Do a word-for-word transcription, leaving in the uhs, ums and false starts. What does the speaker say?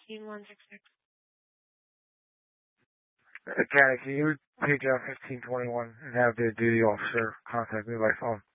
fifteen one six six. Uh, Gary, can you page out fifteen twenty-one and have the duty officer contact me by phone?